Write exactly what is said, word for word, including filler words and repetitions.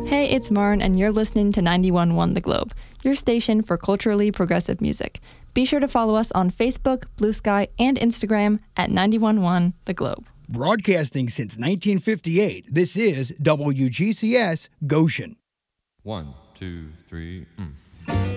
Hey, it's Marn, and you're listening to ninety-one point one The Globe, your station for culturally progressive music. Be sure to follow us on Facebook, Blue Sky, and Instagram at ninety-one point one The Globe. Broadcasting since nineteen fifty-eight, this is W G C S Goshen. One, two, three. Mm.